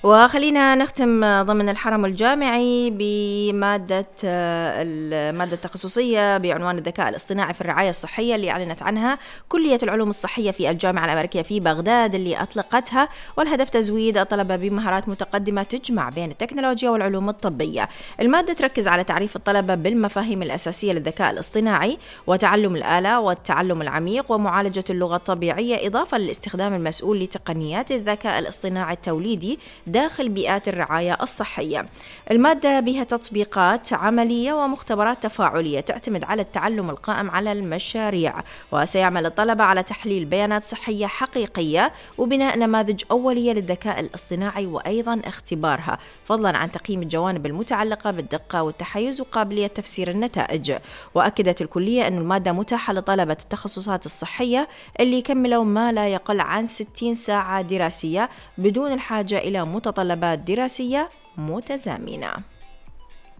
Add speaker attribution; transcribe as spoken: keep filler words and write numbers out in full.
Speaker 1: وخلينا نختم ضمن الحرم الجامعي بمادة المادة التخصصية بعنوان الذكاء الاصطناعي في الرعاية الصحية اللي أعلنت عنها كلية العلوم الصحية في الجامعة الأمريكية في بغداد اللي أطلقتها، والهدف تزويد الطلبة بمهارات متقدمة تجمع بين التكنولوجيا والعلوم الطبية. المادة تركز على تعريف الطلبة بالمفاهيم الأساسية للذكاء الاصطناعي وتعلم الآلة والتعلم العميق ومعالجة اللغة الطبيعية، إضافة للاستخدام المسؤول لتقنيات الذكاء الاصطناعي التوليدي داخل بيئات الرعاية الصحية. المادة بها تطبيقات عملية ومختبرات تفاعلية تعتمد على التعلم القائم على المشاريع، وسيعمل الطلبة على تحليل بيانات صحية حقيقية وبناء نماذج أولية للذكاء الاصطناعي وأيضا اختبارها، فضلا عن تقييم الجوانب المتعلقة بالدقة والتحيز وقابلية تفسير النتائج. وأكدت الكلية أن المادة متاحة لطلبة التخصصات الصحية اللي كملوا ما لا يقل عن ستين ساعة دراسية بدون الحاجة إلى متطلبات دراسية متزامنة.